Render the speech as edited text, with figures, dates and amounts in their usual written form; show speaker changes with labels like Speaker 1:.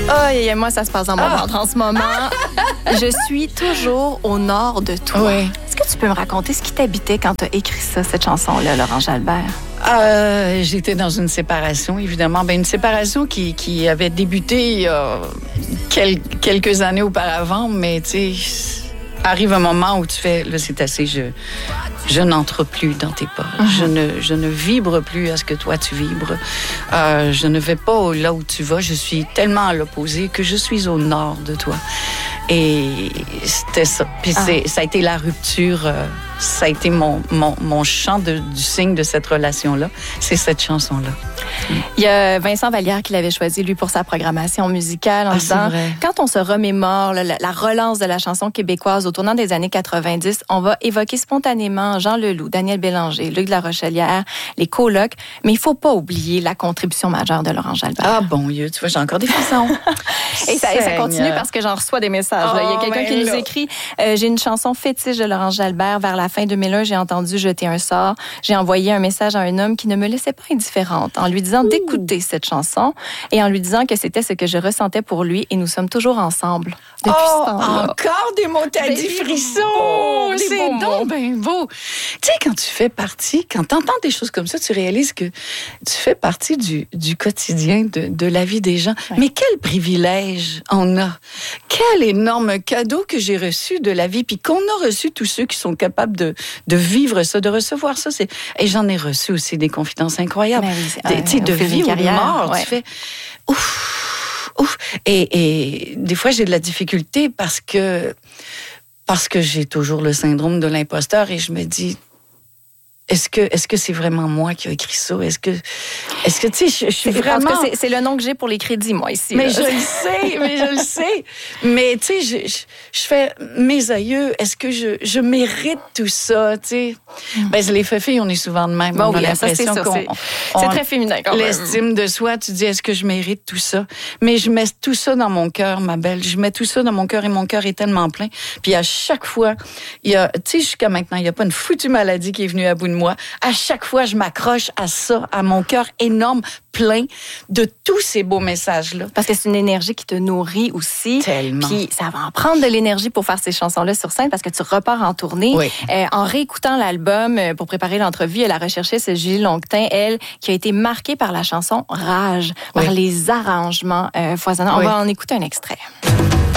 Speaker 1: Oh, moi, ça se passe dans mon ventre en ce moment. Je suis toujours au nord de toi.
Speaker 2: Oui.
Speaker 1: Est-ce que tu peux me raconter ce qui t'habitait quand tu as écrit ça, cette chanson-là, Laurent Jalbert?
Speaker 2: J'étais dans une séparation, évidemment. Une séparation qui avait débuté il y a quelques années auparavant, mais tu sais, arrive un moment où tu fais, là, c'est assez, je n'entre plus dans tes pas. Je ne vibre plus à ce que toi, tu vibres. Je ne vais pas là où tu vas. Je suis tellement à l'opposé que je suis au nord de toi. Et c'était ça. Puis ça a été la rupture. Ça a été mon chant du signe de cette relation-là. C'est cette chanson-là.
Speaker 1: Il y a Vincent Vallière qui l'avait choisi, lui, pour sa programmation musicale en disant, quand on se remémore la relance de la chanson québécoise au tournant des années 90, on va évoquer spontanément Jean Leloup, Daniel Bélanger, Luc de la Rochelière, les colocs, mais il faut pas oublier la contribution majeure de Laurent Jalbert.
Speaker 2: Ah bon Dieu, tu vois, j'ai encore des frissons.
Speaker 1: Et ça continue parce que j'en reçois des messages. Il y a quelqu'un qui nous écrit, j'ai une chanson fétiche de Laurent Jalbert. Vers la fin 2001, j'ai entendu jeter un sort. J'ai envoyé un message à un homme qui ne me laissait pas indifférente en lui disant d'écouter cette chanson et en lui disant que c'était ce que je ressentais pour lui et nous sommes toujours ensemble depuis ce temps-là.
Speaker 2: Encore des mots, t'as dit frissons! C'est donc bien beau! Tu sais, quand tu fais partie, quand t'entends des choses comme ça, tu réalises que tu fais partie du quotidien de la vie des gens. Ouais. Mais quel privilège on a! Quel énorme cadeau que j'ai reçu de la vie, puis qu'on a reçu tous ceux qui sont capables de vivre ça, de recevoir ça. Et j'en ai reçu aussi des confidences incroyables. Tu sais, de vie ou de mort, tu fais ouf. Et des fois, j'ai de la difficulté parce que j'ai toujours le syndrome de l'imposteur et je me dis, est-ce que c'est vraiment moi qui ai écrit ça? Est-ce que tu sais, je suis vraiment...
Speaker 1: Parce que c'est le nom que j'ai pour les crédits, moi, ici.
Speaker 2: Mais je le sais. Mais tu sais, je fais mes aïeux. Est-ce que je mérite tout ça, tu sais? Les filles, on est souvent de même.
Speaker 1: Bon,
Speaker 2: on a l'impression
Speaker 1: c'est très féminin quand même.
Speaker 2: L'estime de soi, tu dis, est-ce que je mérite tout ça? Mais je mets tout ça dans mon cœur, ma belle. Je mets tout ça dans mon cœur et mon cœur est tellement plein. Puis à chaque fois, tu sais, jusqu'à maintenant, il n'y a pas une foutue maladie qui est venue à bout de moi. À chaque fois, je m'accroche à ça, à mon cœur énorme, plein de tous ces beaux messages-là.
Speaker 1: Parce que c'est une énergie qui te nourrit aussi.
Speaker 2: Tellement.
Speaker 1: Puis ça va en prendre de l'énergie pour faire ces chansons-là sur scène parce que tu repars en tournée.
Speaker 2: Oui.
Speaker 1: En réécoutant l'album pour préparer l'entrevue, elle a recherché ce Julie Longtin, elle, qui a été marquée par la chanson Rage, par les arrangements foisonnants. On va en écouter un extrait.